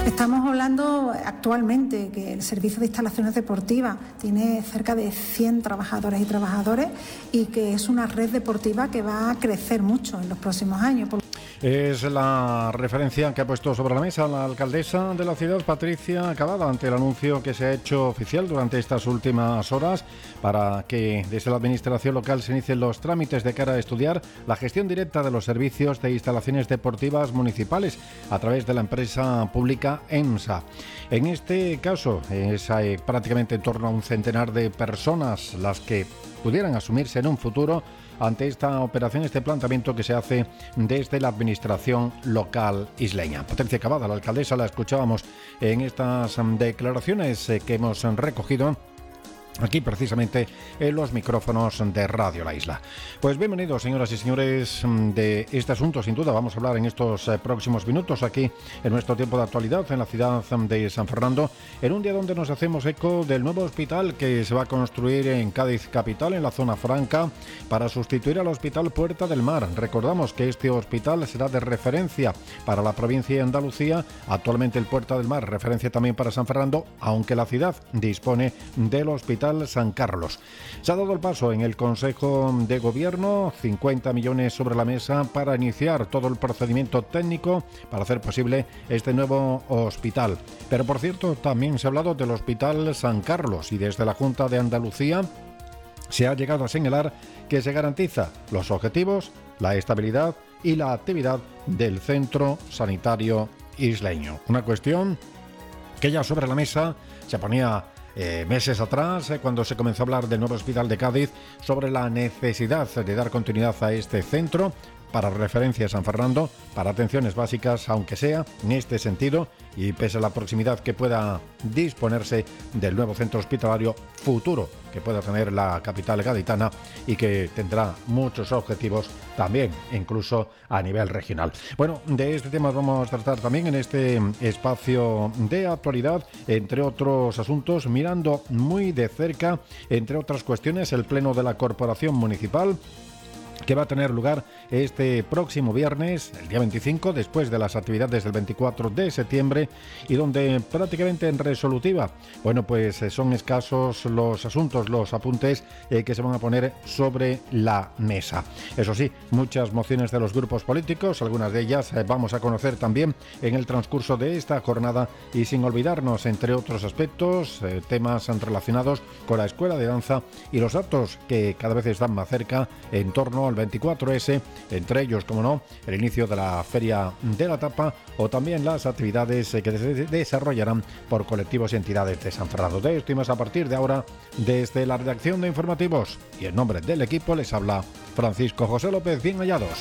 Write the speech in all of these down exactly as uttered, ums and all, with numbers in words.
Estamos hablando actualmente que el Servicio de Instalaciones Deportivas tiene cerca de cien trabajadores y trabajadoras y que es una red deportiva que va a crecer mucho en los próximos años. Es la referencia que ha puesto sobre la mesa la alcaldesa de la ciudad, Patricia Cavada, ante el anuncio que se ha hecho oficial durante estas últimas horas para que desde la administración local se inicien los trámites de cara a estudiar la gestión directa de los servicios de instalaciones deportivas municipales a través de la empresa pública EMSA. En este caso es eh, prácticamente en torno a un centenar de personas las que pudieran asumirse en un futuro ante esta operación, este planteamiento que se hace desde la administración local isleña. Patricia Cavada, la alcaldesa, la escuchábamos en estas declaraciones que hemos recogido aquí precisamente en los micrófonos de Radio La Isla. Pues bienvenidos, señoras y señores, de este asunto. Sin duda vamos a hablar en estos eh, próximos minutos aquí en nuestro tiempo de actualidad en la ciudad de San Fernando, en un día donde nos hacemos eco del nuevo hospital que se va a construir en Cádiz capital, en la zona franca, para sustituir al Hospital Puerta del Mar. Recordamos que este hospital será de referencia para la provincia de Andalucía, actualmente el Puerta del Mar, referencia también para San Fernando, aunque la ciudad dispone del Hospital San Carlos. Se ha dado el paso en el Consejo de Gobierno, cincuenta millones sobre la mesa para iniciar todo el procedimiento técnico para hacer posible este nuevo hospital. Pero por cierto, también se ha hablado del Hospital San Carlos y desde la Junta de Andalucía se ha llegado a señalar que se garantiza los objetivos, la estabilidad y la actividad del centro sanitario isleño. Una cuestión que ya sobre la mesa se ponía Eh, meses atrás, eh, cuando se comenzó a hablar del nuevo hospital de Cádiz, sobre la necesidad de dar continuidad a este centro para referencia a San Fernando, para atenciones básicas, aunque sea en este sentido, y pese a la proximidad que pueda disponerse del nuevo centro hospitalario futuro que pueda tener la capital gaditana y que tendrá muchos objetivos también, incluso a nivel regional. Bueno, de este tema vamos a tratar también en este espacio de actualidad, entre otros asuntos, mirando muy de cerca, entre otras cuestiones, el pleno de la Corporación Municipal, que va a tener lugar este próximo viernes, el día veinticinco, después de las actividades del veinticuatro de septiembre, y donde prácticamente en resolutiva, bueno, pues son escasos los asuntos, los apuntes eh, que se van a poner sobre la mesa. Eso sí, muchas mociones de los grupos políticos, algunas de ellas eh, vamos a conocer también en el transcurso de esta jornada, y sin olvidarnos, entre otros aspectos, eh, temas relacionados con la escuela de danza y los actos que cada vez están más cerca en torno al veinticuatro ese, entre ellos, como no, el inicio de la Feria de la Tapa o también las actividades que se desarrollarán por colectivos y entidades de San Fernando. De esto y más a partir de ahora, desde la redacción de informativos, y en nombre del equipo les habla Francisco José López. Bien hallados.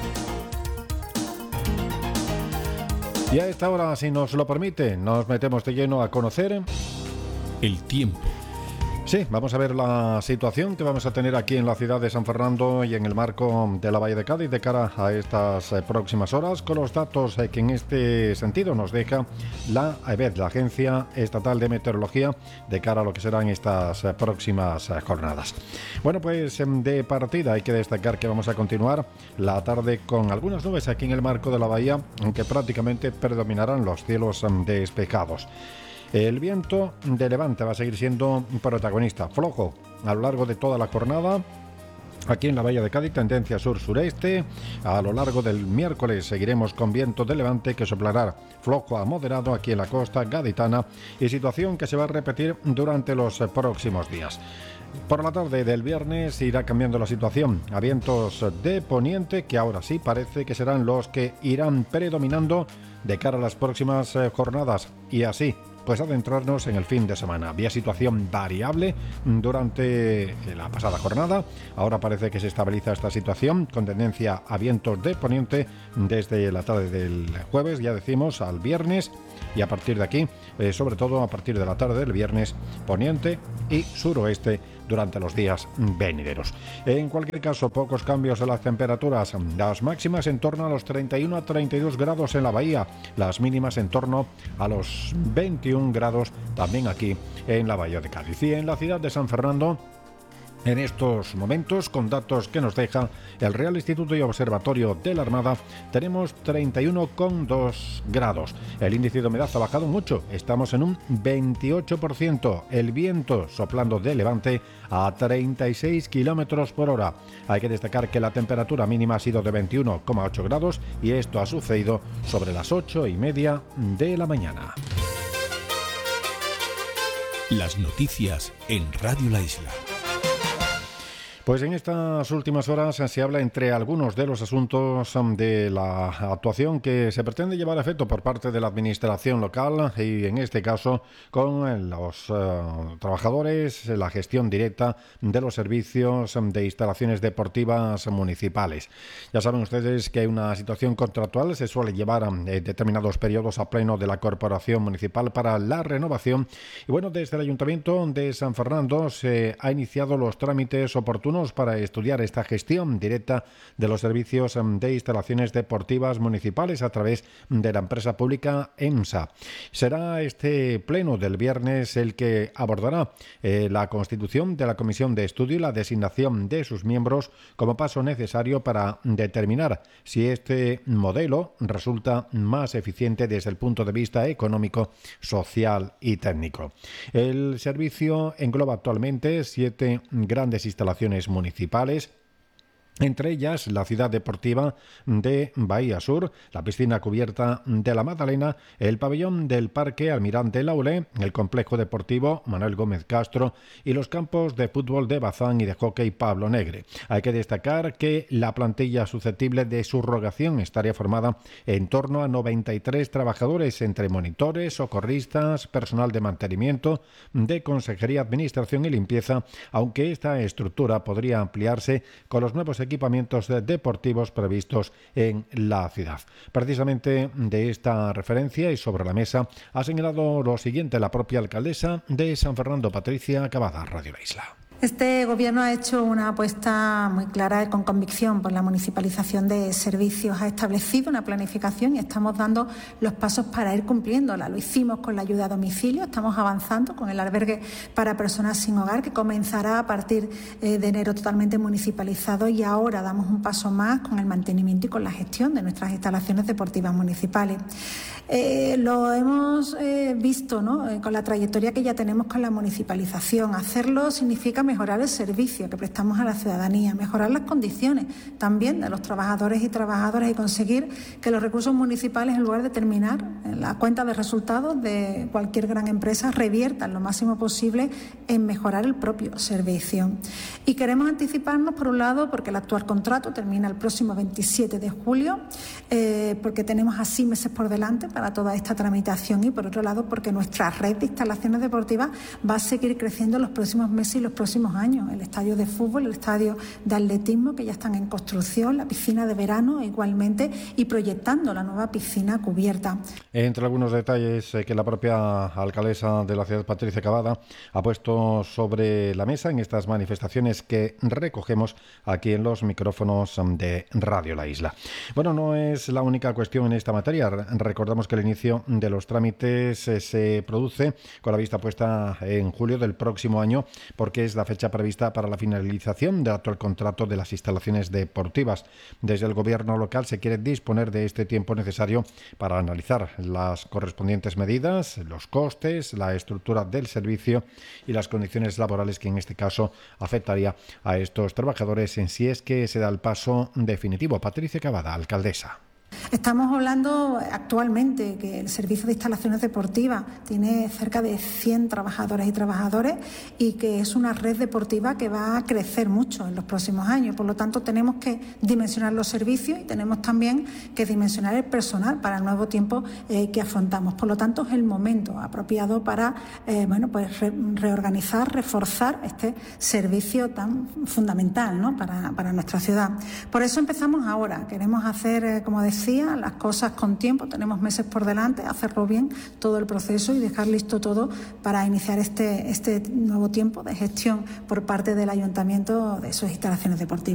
Y a esta hora, si nos lo permite, nos metemos de lleno a conocer el tiempo. Sí, vamos a ver la situación que vamos a tener aquí en la ciudad de San Fernando y en el marco de la Bahía de Cádiz de cara a estas eh, próximas horas, con los datos eh, que en este sentido nos deja la A E B, la Agencia Estatal de Meteorología, de cara a lo que serán estas eh, próximas eh, jornadas. Bueno, pues de partida hay que destacar que vamos a continuar la tarde con algunas nubes aquí en el marco de la bahía, aunque prácticamente predominarán los cielos eh, despejados. El viento de levante va a seguir siendo protagonista, flojo a lo largo de toda la jornada. Aquí en la Bahía de Cádiz, tendencia sur-sureste. A lo largo del miércoles seguiremos con viento de levante que soplará flojo a moderado aquí en la costa gaditana, y situación que se va a repetir durante los próximos días. Por la tarde del viernes irá cambiando la situación a vientos de poniente, que ahora sí parece que serán los que irán predominando de cara a las próximas eh, jornadas, y así pues adentrarnos en el fin de semana. Había situación variable durante la pasada jornada, ahora parece que se estabiliza esta situación con tendencia a vientos de poniente desde la tarde del jueves, ya decimos, al viernes, y a partir de aquí, eh, sobre todo a partir de la tarde del viernes, poniente y suroeste durante los días venideros. En cualquier caso, pocos cambios en las temperaturas, las máximas en torno a los treinta y uno a treinta y dos grados en la bahía, las mínimas en torno a los veintiún grados también aquí en la Bahía de Cádiz. Y en la ciudad de San Fernando, En estos momentos, con datos que nos deja el Real Instituto y Observatorio de la Armada, tenemos treinta y uno coma dos grados. El índice de humedad ha bajado mucho, estamos en un veintiocho por ciento. El viento soplando de levante a treinta y seis kilómetros por hora. Hay que destacar que la temperatura mínima ha sido de veintiuno coma ocho grados y esto ha sucedido sobre las ocho y media de la mañana. Las noticias en Radio La Isla. Pues en estas últimas horas se habla entre algunos de los asuntos de la actuación que se pretende llevar a efecto por parte de la administración local y en este caso con los uh, trabajadores, la gestión directa de los servicios de instalaciones deportivas municipales. Ya saben ustedes que hay una situación contractual, se suele llevar eh, determinados periodos a pleno de la Corporación Municipal para la renovación y bueno, desde el Ayuntamiento de San Fernando se ha iniciado los trámites oportunos para estudiar esta gestión directa de los servicios de instalaciones deportivas municipales a través de la empresa pública EMSA. Será este pleno del viernes el que abordará eh, la constitución de la Comisión de Estudio y la designación de sus miembros como paso necesario para determinar si este modelo resulta más eficiente desde el punto de vista económico, social y técnico. El servicio engloba actualmente siete grandes instalaciones municipales, entre ellas la ciudad deportiva de Bahía Sur, la piscina cubierta de la Magdalena, el pabellón del Parque Almirante Laulé, el complejo deportivo Manuel Gómez Castro y los campos de fútbol de Bazán y de hockey Pablo Negre. Hay que destacar que la plantilla susceptible de subrogación estaría formada en torno a noventa y tres trabajadores entre monitores, socorristas, personal de mantenimiento, de consejería, administración y limpieza, aunque esta estructura podría ampliarse con los nuevos equipamientos deportivos previstos en la ciudad. Precisamente de esta referencia y sobre la mesa ha señalado lo siguiente la propia alcaldesa de San Fernando, Patricia Cavada, Radio La Isla. Este Gobierno ha hecho una apuesta muy clara y con convicción por la municipalización de servicios. Ha establecido una planificación y estamos dando los pasos para ir cumpliéndola. Lo hicimos con la ayuda a domicilio, estamos avanzando con el albergue para personas sin hogar, que comenzará a partir de enero totalmente municipalizado, y ahora damos un paso más con el mantenimiento y con la gestión de nuestras instalaciones deportivas municipales. Eh, lo hemos eh, visto, ¿no?, eh, con la trayectoria que ya tenemos con la municipalización. Hacerlo significa mejorar el servicio que prestamos a la ciudadanía, mejorar las condiciones también de los trabajadores y trabajadoras y conseguir que los recursos municipales, en lugar de terminar en la cuenta de resultados de cualquier gran empresa, reviertan lo máximo posible en mejorar el propio servicio. Y queremos anticiparnos, por un lado, porque el actual contrato termina el próximo veintisiete de julio, eh, porque tenemos así meses por delante para toda esta tramitación, y por otro lado porque nuestra red de instalaciones deportivas va a seguir creciendo en los próximos meses y los próximos años. El estadio de fútbol, el estadio de atletismo, que ya están en construcción, la piscina de verano igualmente, y proyectando la nueva piscina cubierta. Entre algunos detalles que la propia alcaldesa de la ciudad, Patricia Cavada, ha puesto sobre la mesa en estas manifestaciones que recogemos aquí en los micrófonos de Radio La Isla. Bueno, no es la única cuestión en esta materia. Recordamos que el inicio de los trámites se produce con la vista puesta en julio del próximo año, porque es la fecha prevista para la finalización del actual contrato de las instalaciones deportivas. Desde el Gobierno local se quiere disponer de este tiempo necesario para analizar las correspondientes medidas, los costes, la estructura del servicio y las condiciones laborales que en este caso afectaría a estos trabajadores en si es que se da el paso definitivo. Patricia Cavada, alcaldesa. Estamos hablando actualmente que el servicio de instalaciones deportivas tiene cerca de cien trabajadores y trabajadores y que es una red deportiva que va a crecer mucho en los próximos años. Por lo tanto, tenemos que dimensionar los servicios y tenemos también que dimensionar el personal para el nuevo tiempo eh, que afrontamos. Por lo tanto, es el momento apropiado para eh, bueno, pues re reorganizar, reforzar este servicio tan fundamental, ¿no?, para, para nuestra ciudad. Por eso empezamos ahora. Queremos hacer, eh, como decía, las cosas con tiempo, tenemos meses por delante, hacerlo bien todo el proceso y dejar listo todo para iniciar este, este nuevo tiempo de gestión por parte del Ayuntamiento de sus instalaciones deportivas.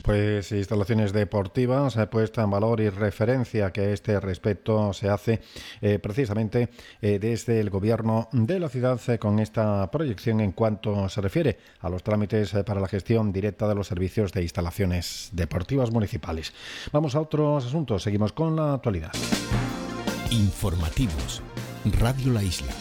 Pues instalaciones deportivas, eh, puesta en valor y referencia que a este respecto se hace eh, precisamente eh, desde el Gobierno de la ciudad eh, con esta proyección en cuanto se refiere a los trámites eh, para la gestión directa de los servicios de instalaciones deportivas municipales. Vamos a otros asuntos, seguimos con la actualidad. Informativos, Radio La Isla.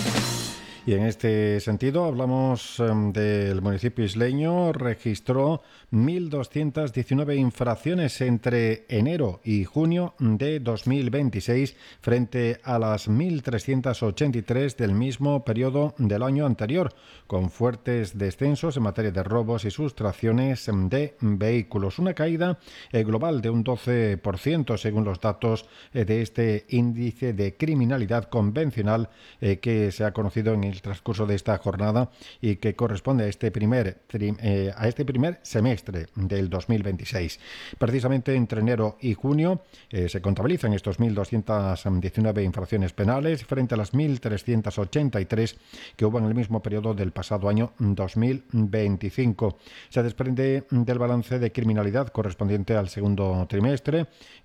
Y en este sentido hablamos um, del municipio isleño, registró mil doscientas diecinueve infracciones entre enero y junio de dos mil veintiséis frente a las mil trescientas ochenta y tres del mismo periodo del año anterior, con fuertes descensos en materia de robos y sustracciones de vehículos. Una caída eh, global de un doce por ciento según los datos eh, de este índice de criminalidad convencional eh, que se ha conocido en el transcurso de esta jornada y que corresponde a este primer eh, a este primer semestre del dos mil veintiséis. Precisamente entre enero y junio eh, se contabilizan estos mil doscientas diecinueve infracciones penales frente a las mil trescientas ochenta y tres que hubo en el mismo periodo del pasado año dos mil veinticinco. Se desprende del balance de criminalidad correspondiente al segundo trimestre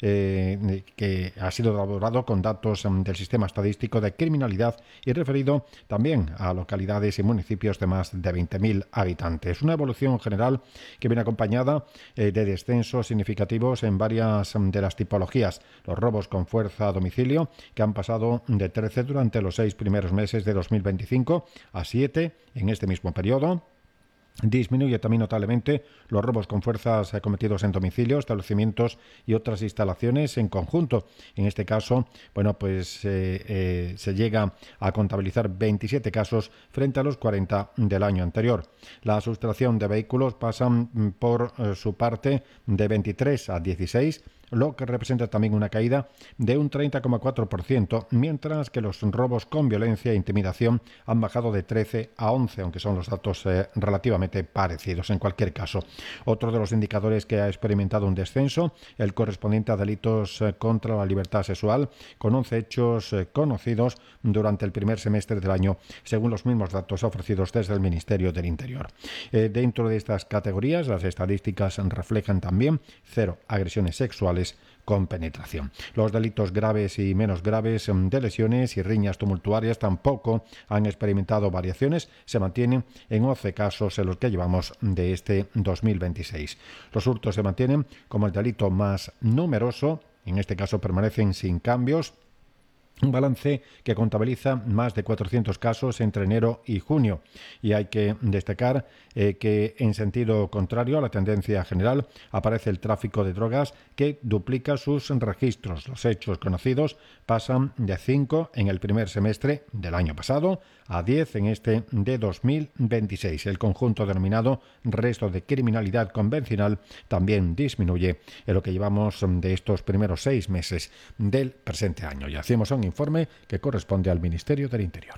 eh, que ha sido elaborado con datos del sistema estadístico de criminalidad y referido también a localidades y municipios de más de veinte mil habitantes. Una evolución general que viene acompañada eh, de descensos significativos en varias de las tipologías. Los robos con fuerza a domicilio, que han pasado de trece durante los seis primeros meses de dos mil veinticinco a siete en este mismo periodo. Disminuye también notablemente los robos con fuerzas cometidos en domicilios, establecimientos y otras instalaciones en conjunto. En este caso, bueno, pues eh, eh, se llega a contabilizar veintisiete casos frente a los cuarenta del año anterior. La sustracción de vehículos pasa por eh, su parte de veintitrés a dieciséis, lo que representa también una caída de un treinta coma cuatro por ciento, mientras que los robos con violencia e intimidación han bajado de trece a once, aunque son los datos eh, relativamente parecidos en cualquier caso. Otro de los indicadores que ha experimentado un descenso, el correspondiente a delitos eh, contra la libertad sexual, con once hechos eh, conocidos durante el primer semestre del año, según los mismos datos ofrecidos desde el Ministerio del Interior. Eh, dentro de estas categorías, las estadísticas reflejan también cero agresiones sexuales con penetración. Los delitos graves y menos graves de lesiones y riñas tumultuarias tampoco han experimentado variaciones, se mantienen en once casos en los que llevamos de este dos mil veintiséis. Los hurtos se mantienen como el delito más numeroso, en este caso permanecen sin cambios. Un balance que contabiliza más de cuatrocientos casos entre enero y junio. Y hay que destacar eh, que en sentido contrario a la tendencia general aparece el tráfico de drogas que duplica sus registros. Los hechos conocidos pasan de cinco en el primer semestre del año pasado a diez en este de dos mil veintiséis. El conjunto denominado resto de criminalidad convencional también disminuye en lo que llevamos de estos primeros seis meses del presente año. Y hacemos un informe que corresponde al Ministerio del Interior.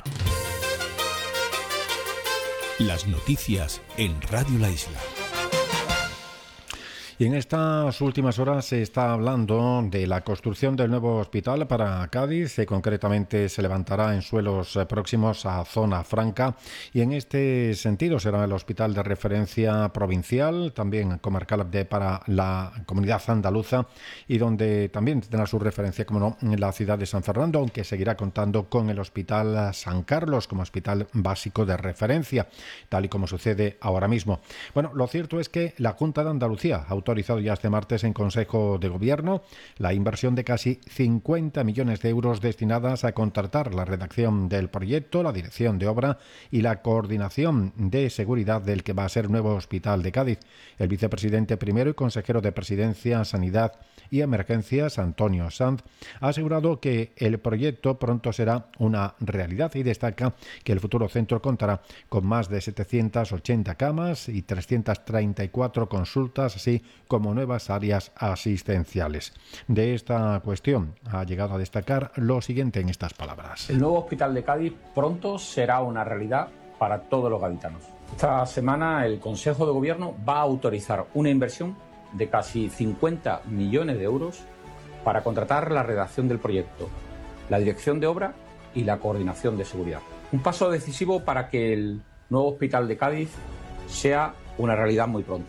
Las noticias en Radio La Isla. Y en estas últimas horas se está hablando de la construcción del nuevo hospital para Cádiz. Concretamente se levantará en suelos próximos a Zona Franca y en este sentido será el hospital de referencia provincial, también comarcal de, para la comunidad andaluza y donde también tendrá su referencia, como no, en la ciudad de San Fernando, aunque seguirá contando con el Hospital San Carlos como hospital básico de referencia, tal y como sucede ahora mismo. Bueno, lo cierto es que la Junta de Andalucía ha autorizado ya este martes en Consejo de Gobierno la inversión de casi cincuenta millones de euros destinadas a contratar la redacción del proyecto, la dirección de obra y la coordinación de seguridad del que va a ser el nuevo hospital de Cádiz. El vicepresidente primero y consejero de Presidencia, Sanidad y Emergencias, Antonio Sanz, ha asegurado que el proyecto pronto será una realidad y destaca que el futuro centro contará con más de setecientas ochenta camas y trescientas treinta y cuatro consultas, así como nuevas áreas asistenciales. De esta cuestión ha llegado a destacar lo siguiente en estas palabras. El nuevo hospital de Cádiz pronto será una realidad para todos los gaditanos. Esta semana el Consejo de Gobierno va a autorizar una inversión de casi cincuenta millones de euros para contratar la redacción del proyecto, la dirección de obra y la coordinación de seguridad. Un paso decisivo para que el nuevo hospital de Cádiz sea una realidad muy pronto.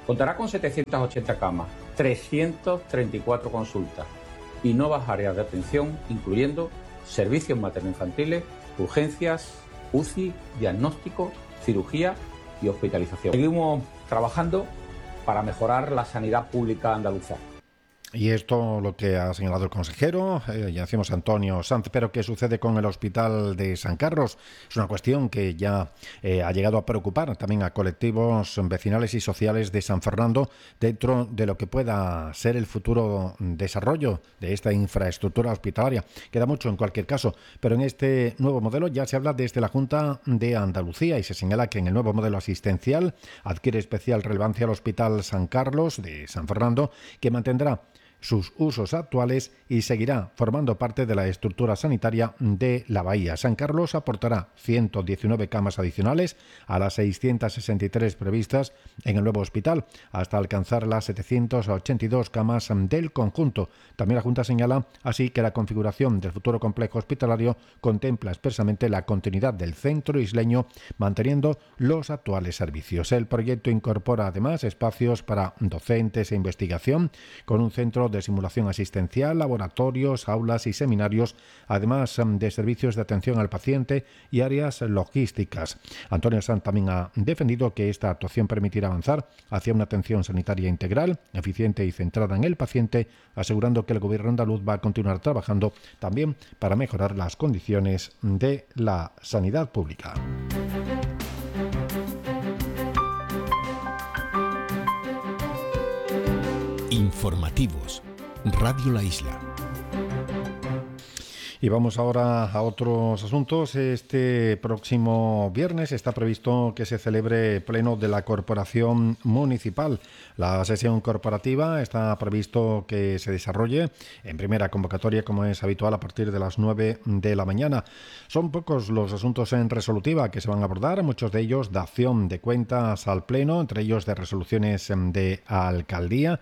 Contará con setecientas ochenta camas, trescientas treinta y cuatro consultas y nuevas áreas de atención, incluyendo servicios materno-infantiles, urgencias, U C I, diagnóstico, cirugía y hospitalización. Seguimos trabajando para mejorar la sanidad pública andaluza. Y esto lo que ha señalado el consejero, eh, ya decimos Antonio Sanz, pero ¿qué sucede con el Hospital de San Carlos? Es una cuestión que ya eh, ha llegado a preocupar también a colectivos vecinales y sociales de San Fernando dentro de lo que pueda ser el futuro desarrollo de esta infraestructura hospitalaria. Queda mucho en cualquier caso, pero en este nuevo modelo ya se habla desde la Junta de Andalucía y se señala que en el nuevo modelo asistencial adquiere especial relevancia el Hospital San Carlos de San Fernando, que mantendrá sus usos actuales y seguirá formando parte de la estructura sanitaria de la Bahía. San Carlos aportará ciento diecinueve camas adicionales a las seiscientas sesenta y tres previstas en el nuevo hospital, hasta alcanzar las setecientas ochenta y dos camas del conjunto. También la Junta señala así que la configuración del futuro complejo hospitalario contempla expresamente la continuidad del centro isleño, manteniendo los actuales servicios. El proyecto incorpora además espacios para docentes e investigación, con un centro de simulación asistencial, laboratorios, aulas y seminarios, además de servicios de atención al paciente y áreas logísticas. Antonio Sanz también ha defendido que esta actuación permitirá avanzar hacia una atención sanitaria integral, eficiente y centrada en el paciente, asegurando que el Gobierno andaluz va a continuar trabajando también para mejorar las condiciones de la sanidad pública. Informativos, Radio La Isla. Y vamos ahora a otros asuntos. Este próximo viernes está previsto que se celebre pleno de la Corporación Municipal. La sesión corporativa está previsto que se desarrolle en primera convocatoria, como es habitual, a partir de las nueve de la mañana. Son pocos los asuntos en resolutiva que se van a abordar, muchos de ellos de acción de cuentas al Pleno, entre ellos de resoluciones de alcaldía,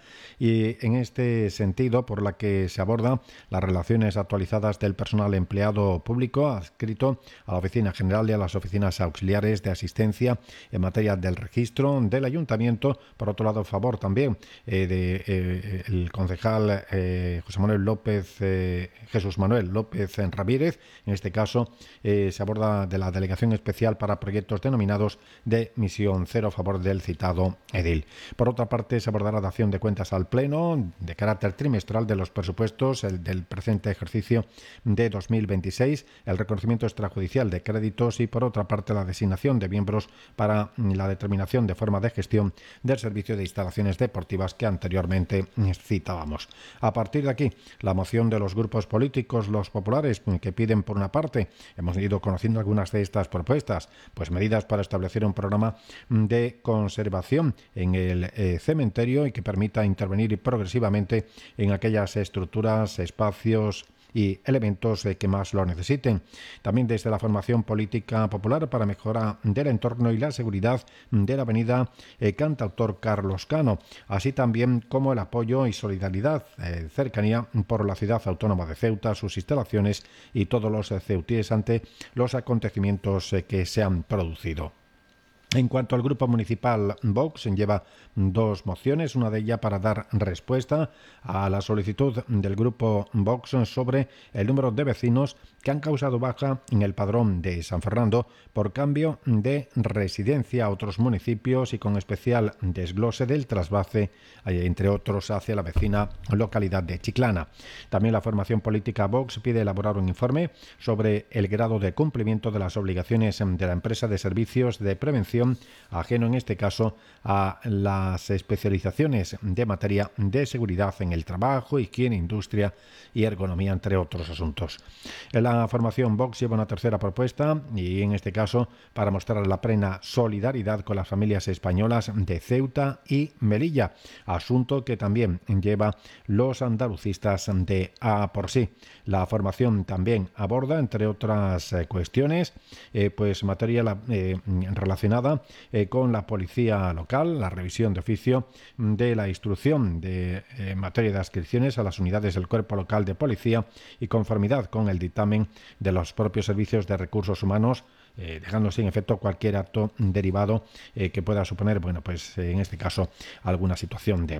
y en este sentido por la que se aborda las relaciones actualizadas del personal personal empleado público adscrito a la Oficina General y a las oficinas auxiliares de asistencia en materia del registro del Ayuntamiento. Por otro lado, a favor también eh, de eh, el concejal eh, José Manuel López, eh, Jesús Manuel López Ramírez. En este caso eh, se aborda de la Delegación Especial para Proyectos denominados de Misión Cero a favor del citado edil. Por otra parte, se abordará la dación de cuentas al Pleno de carácter trimestral de los presupuestos el del presente ejercicio de dos mil veintiséis, el reconocimiento extrajudicial de créditos y, por otra parte, la designación de miembros para la determinación de forma de gestión del servicio de instalaciones deportivas que anteriormente citábamos. A partir de aquí, la moción de los grupos políticos, los populares, que piden, por una parte, hemos ido conociendo algunas de estas propuestas, pues medidas para establecer un programa de conservación en el eh, cementerio y que permita intervenir progresivamente en aquellas estructuras, espacios y elementos eh, que más lo necesiten. También desde la formación política popular para mejora del entorno y la seguridad de la avenida eh, Cantautor Carlos Cano, así también como el apoyo y solidaridad, eh, cercanía por la ciudad autónoma de Ceuta, sus instalaciones y todos los eh, ceutíes ante los acontecimientos eh, que se han producido. En cuanto al grupo municipal Vox, lleva dos mociones, una de ellas para dar respuesta a la solicitud del grupo Vox sobre el número de vecinos que han causado baja en el padrón de San Fernando por cambio de residencia a otros municipios y con especial desglose del trasvase, entre otros, hacia la vecina localidad de Chiclana. También la formación política Vox pide elaborar un informe sobre el grado de cumplimiento de las obligaciones de la empresa de servicios de prevención, ajeno en este caso a las especializaciones de materia de seguridad en el trabajo, higiene, industria y ergonomía, entre otros asuntos. La formación Vox lleva una tercera propuesta y en este caso para mostrar la plena solidaridad con las familias españolas de Ceuta y Melilla, asunto que también lleva los andalucistas de A por sí. La formación también aborda, entre otras eh, cuestiones, eh, pues materia eh, relacionada Eh, con la policía local, la revisión de oficio de la instrucción de eh, materia de adscripciones a las unidades del Cuerpo Local de Policía y conformidad con el dictamen de los propios servicios de recursos humanos eh, dejando sin efecto cualquier acto derivado eh, que pueda suponer, bueno, pues en este caso alguna situación de